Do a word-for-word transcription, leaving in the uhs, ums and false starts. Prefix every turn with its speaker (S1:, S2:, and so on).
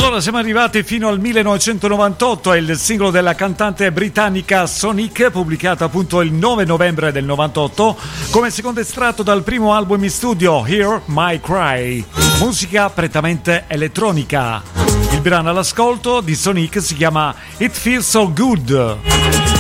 S1: Allora siamo arrivati fino al millenovecentonovantotto, è il singolo della cantante britannica Sonic, pubblicato appunto il nove novembre del novantotto come secondo estratto dal primo album in studio Hear My Cry, musica prettamente elettronica. Il brano all'ascolto di Sonic si chiama It Feels So Good.